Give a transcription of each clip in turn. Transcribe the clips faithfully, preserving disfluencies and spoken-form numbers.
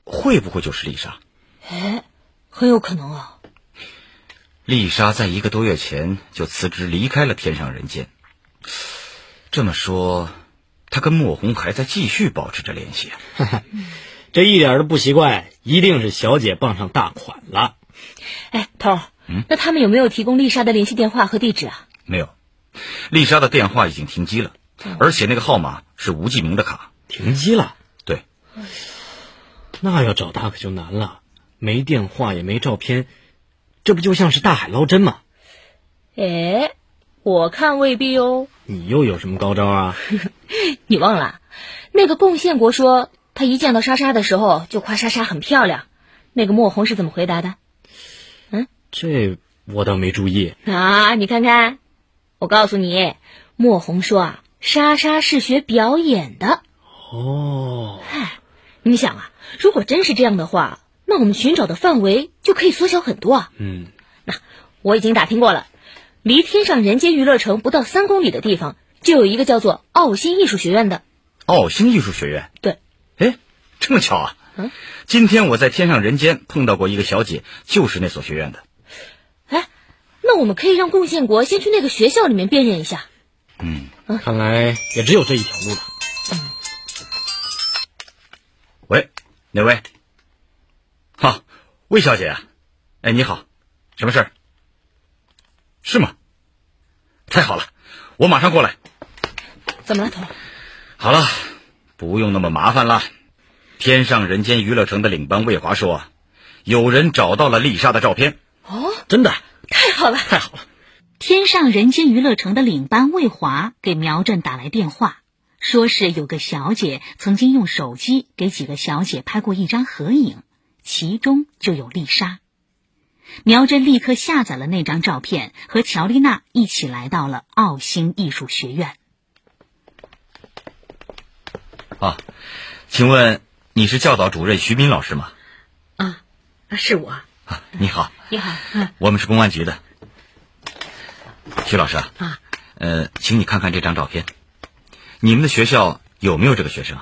会不会就是丽莎？ 哎，很有可能啊。 丽莎在一个多月前就辞职离开了天上人间，这么说，她跟莫红还在继续保持着联系啊。 这一点都不奇怪，一定是小姐傍上大款了。 哎，头儿，嗯，那他们有没有提供丽莎的联系电话和地址啊？ 没有，丽莎的电话已经停机了，嗯、而且那个号码是吴继明的卡。 停机了？ 对。 那要找他可就难了，没电话也没照片，这不就像是大海捞针吗？ 哎，我看未必哦。 你又有什么高招啊？ 你忘了，那个贡献国说他一见到莎莎的时候就夸莎莎很漂亮，那个莫红是怎么回答的？嗯， 这我倒没注意啊。你看看，我告诉你，莫红说啊，莎莎是学表演的。 哦， 哎，你想啊，如果真是这样的话，那我们寻找的范围就可以缩小很多啊。 嗯， 那我已经打听过了，离天上人间娱乐城不到三公里的地方，就有一个叫做奥星艺术学院的。 奥星艺术学院？ 对。 哎，这么巧啊！ 嗯， 今天我在天上人间碰到过一个小姐，就是那所学院的。 哎，那我们可以让贡献国先去那个学校里面辨认一下。 嗯， 嗯看来也只有这一条路了。 嗯。 喂，哪位？好，魏小姐啊。哎，你好，什么事儿？是吗？太好了，我马上过来。 怎么了，头？ 好了，不用那么麻烦了。天上人间娱乐城的领班魏华说啊，有人找到了丽莎的照片。 哦， 真的？ 太好了， 太好了！ 天上人间娱乐城的领班魏华给苗振打来电话，说是有个小姐曾经用手机给几个小姐拍过一张合影，其中就有丽莎。苗振立刻下载了那张照片，和乔丽娜一起来到了奥星艺术学院。 啊，请问你是教导主任徐斌老师吗？ 啊，是我。 啊，你好。 你好。 啊， 我们是公安局的。徐老师啊， 啊， 呃，请你看看这张照片，你们的学校有没有这个学生？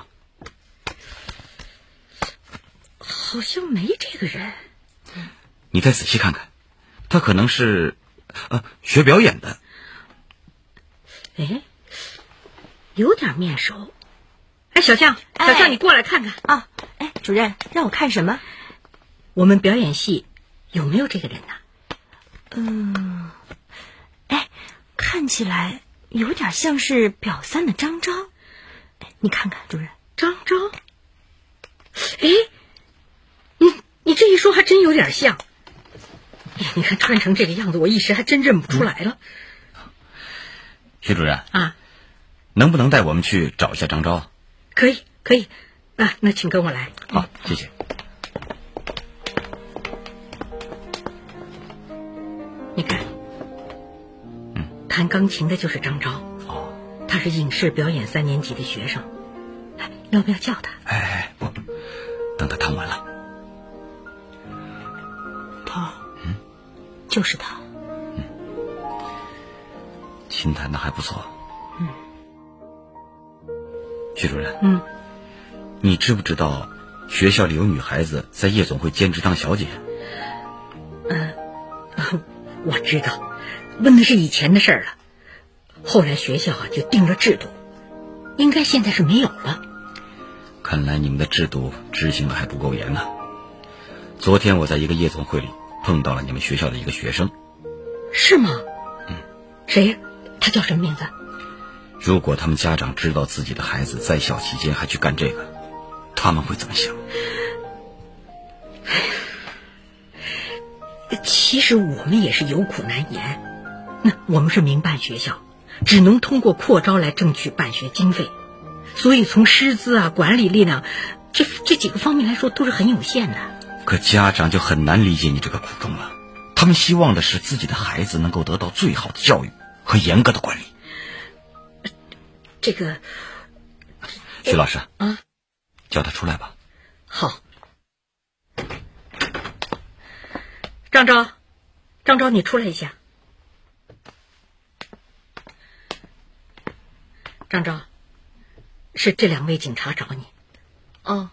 好像没这个人。 你再仔细看看，他可能是呃学表演的。 哎，有点面熟。哎，小将，小将，你过来看看啊！哎，主任，让我看什么？ 我们表演系有没有这个人呢？ 嗯，哎，看起来有点像是表三的张昭。你看看，主任， 张昭。哎，你你这一说还真有点像。哎，你看穿成这个样子，我一时还真认不出来了。 徐主任啊， 能不能带我们去找一下张昭？ 可以，可以。啊，那请跟我来。 好，谢谢。 你看，嗯，弹钢琴的就是张昭。 哦， 他是影视表演三年级的学生。哎，要不要叫他？ 哎哎，不，等他弹完了。 他， 嗯， 就是他。 嗯，琴弹的还不错。 嗯， 徐主任。 嗯， 你知不知道学校里有女孩子在夜总会兼职当小姐？ 嗯、呃，我知道，问的是以前的事儿了。后来学校啊就定了制度，应该现在是没有了。 看来你们的制度执行的还不够严呢。昨天我在一个夜总会里碰到了你们学校的一个学生。 是吗？ 嗯。 谁呀？他叫什么名字？ 如果他们家长知道自己的孩子在校期间还去干这个，他们会怎么想？ 其实我们也是有苦难言。那我们是民办学校，只能通过扩招来争取办学经费，所以从师资啊、管理力量这这几个方面来说都是很有限的。 可家长就很难理解你这个苦衷了，他们希望的是自己的孩子能够得到最好的教育和严格的管理。 这个， 徐老师啊， 叫他出来吧。 好。张昭，张昭，你出来一下。张昭，是这两位警察找你。 哦。